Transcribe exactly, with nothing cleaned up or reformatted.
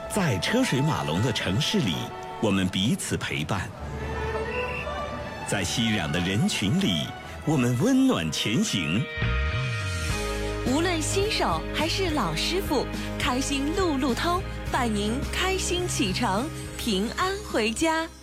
在车水马龙的城市里，我们彼此陪伴；在熙攘的人群里，我们温暖前行。 无论新手还是老师傅，开心路路通，伴您开心启程，平安回家。